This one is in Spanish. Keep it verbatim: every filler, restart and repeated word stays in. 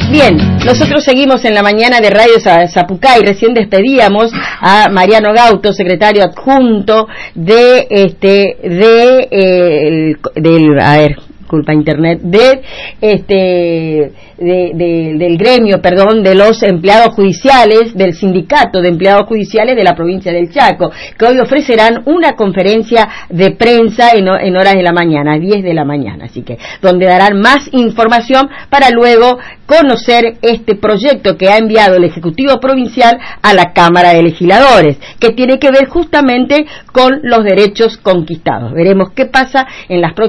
Bien, nosotros seguimos en la mañana de Radio Zapucay. Recién despedíamos a Mariano Gauto, secretario adjunto de este de eh, el, del a ver, culpa internet de este de, de, del gremio, perdón, de los empleados judiciales, del sindicato de empleados judiciales de la provincia del Chaco, que hoy ofrecerán una conferencia de prensa en, en horas de la mañana, diez de la mañana, así que donde darán más información para luego conocer este proyecto que ha enviado el Ejecutivo Provincial a la Cámara de Legisladores, que tiene que ver justamente con los derechos conquistados. Veremos qué pasa en las próximas